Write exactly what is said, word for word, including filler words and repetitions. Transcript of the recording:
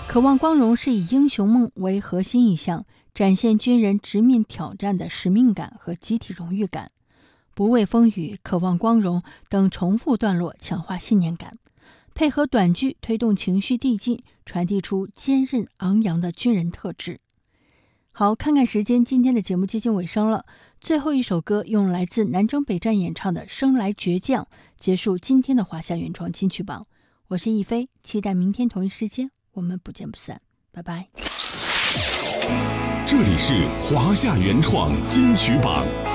渴望光荣是以英雄梦为核心意象，展现军人直面挑战的使命感和集体荣誉感。不畏风雨、渴望光荣等重复段落强化信念感，配合短句推动情绪递进，传递出坚韧昂扬的军人特质。好，看看时间，今天的节目接近尾声了。最后一首歌用来自南征北战演唱的《生来倔强》，结束今天的华夏原创金曲榜。我是亦菲，期待明天同一时间我们不见不散，拜拜。 这里是华夏原创金曲榜。